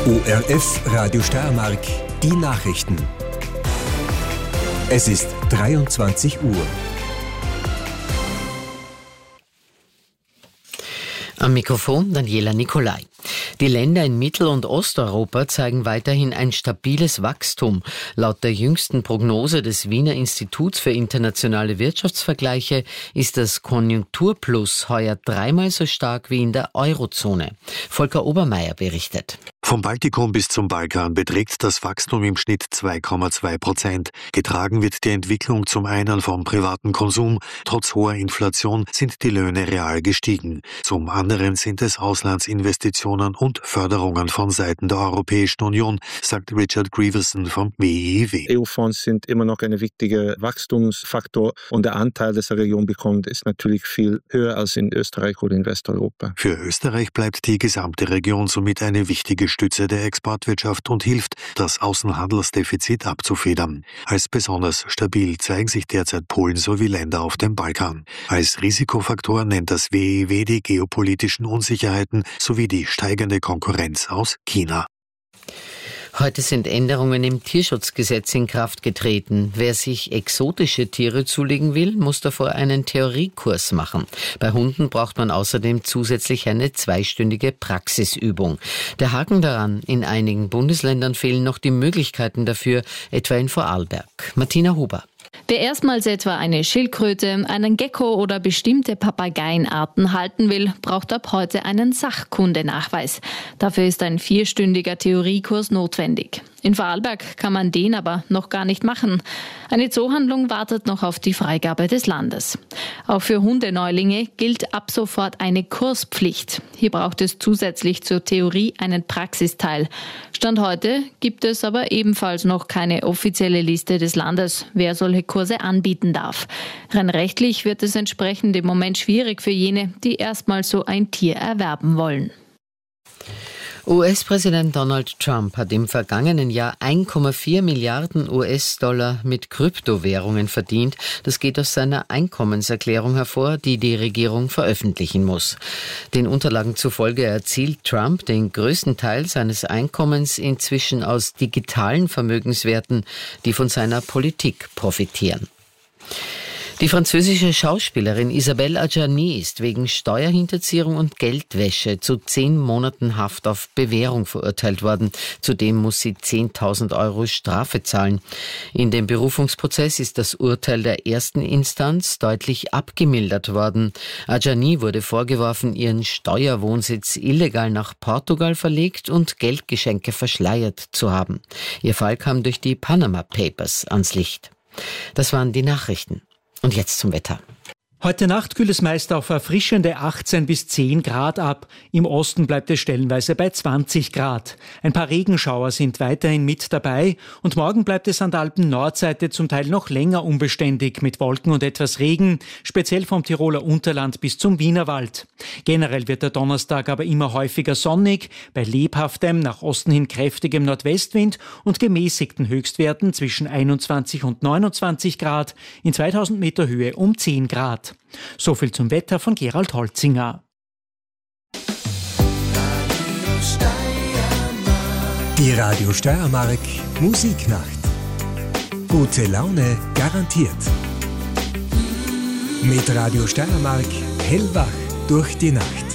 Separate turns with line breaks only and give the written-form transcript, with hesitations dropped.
ORF Radio Steiermark, die Nachrichten. Es ist 23 Uhr.
Am Mikrofon Daniela Nicolai. Die Länder in Mittel- und Osteuropa zeigen weiterhin ein stabiles Wachstum. Laut der jüngsten Prognose des Wiener Instituts für internationale Wirtschaftsvergleiche ist das Konjunkturplus heuer dreimal so stark wie in der Eurozone. Volker Obermeier berichtet.
Vom Baltikum bis zum Balkan beträgt das Wachstum im Schnitt 2,2%. Getragen wird die Entwicklung zum einen vom privaten Konsum. Trotz hoher Inflation sind die Löhne real gestiegen. Zum anderen sind es Auslandsinvestitionen und Förderungen von Seiten der Europäischen Union, sagt Richard Grieverson vom WIIW.
EU-Fonds sind immer noch ein wichtiger Wachstumsfaktor und der Anteil, das eine Region bekommt, ist natürlich viel höher als in Österreich oder in Westeuropa.
Für Österreich bleibt die gesamte Region somit eine wichtige Stütze der Exportwirtschaft und hilft, das Außenhandelsdefizit abzufedern. Als besonders stabil zeigen sich derzeit Polen sowie Länder auf dem Balkan. Als Risikofaktor nennt das WIIW die geopolitischen Unsicherheiten sowie die steigende Konkurrenz aus China.
Heute sind Änderungen im Tierschutzgesetz in Kraft getreten. Wer sich exotische Tiere zulegen will, muss davor einen Theoriekurs machen. Bei Hunden braucht man außerdem zusätzlich eine 2-stündige Praxisübung. Der Haken daran, in einigen Bundesländern fehlen noch die Möglichkeiten dafür, etwa in Vorarlberg. Martina Huber.
Wer erstmals etwa eine Schildkröte, einen Gecko oder bestimmte Papageienarten halten will, braucht ab heute einen Sachkundenachweis. Dafür ist ein 4-stündiger Theoriekurs notwendig. In Vorarlberg kann man den aber noch gar nicht machen. Eine Zoohandlung wartet noch auf die Freigabe des Landes. Auch für Hundeneulinge gilt ab sofort eine Kurspflicht. Hier braucht es zusätzlich zur Theorie einen Praxisteil. Stand heute gibt es aber ebenfalls noch keine offizielle Liste des Landes, wer solche Kurse anbieten darf. Rein rechtlich wird es entsprechend im Moment schwierig für jene, die erstmal so ein Tier erwerben wollen.
US-Präsident Donald Trump hat im vergangenen Jahr 1,4 Milliarden US-Dollar mit Kryptowährungen verdient. Das geht aus seiner Einkommenserklärung hervor, die die Regierung veröffentlichen muss. Den Unterlagen zufolge erzielt Trump den größten Teil seines Einkommens inzwischen aus digitalen Vermögenswerten, die von seiner Politik profitieren. Die französische Schauspielerin Isabelle Adjani ist wegen Steuerhinterziehung und Geldwäsche zu 10 Monaten Haft auf Bewährung verurteilt worden. Zudem muss sie 10.000 Euro Strafe zahlen. In dem Berufungsprozess ist das Urteil der ersten Instanz deutlich abgemildert worden. Adjani wurde vorgeworfen, ihren Steuerwohnsitz illegal nach Portugal verlegt und Geldgeschenke verschleiert zu haben. Ihr Fall kam durch die Panama Papers ans Licht. Das waren die Nachrichten. Und jetzt zum Wetter.
Heute Nacht kühlt es meist auf erfrischende 18 bis 10 Grad ab. Im Osten bleibt es stellenweise bei 20 Grad. Ein paar Regenschauer sind weiterhin mit dabei und morgen bleibt es an der Alpen-Nordseite zum Teil noch länger unbeständig mit Wolken und etwas Regen, speziell vom Tiroler Unterland bis zum Wienerwald. Generell wird der Donnerstag aber immer häufiger sonnig, bei lebhaftem, nach Osten hin kräftigem Nordwestwind und gemäßigten Höchstwerten zwischen 21 und 29 Grad, in 2000 Meter Höhe um 10 Grad. So viel zum Wetter von Gerald Holzinger.
Die Radio Steiermark Musiknacht. Gute Laune garantiert. Mit Radio Steiermark hellwach durch die Nacht.